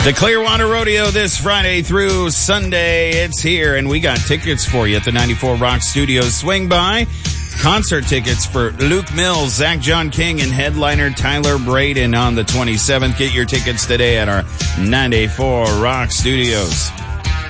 The Clearwater Rodeo this Friday through Sunday. It's here, and we got tickets for you at the 94 Rock Studios. Swing by. Concert tickets for Luke Mills, Zach John King, and headliner Tyler Braden on the 27th. Get your tickets today at our 94 Rock Studios.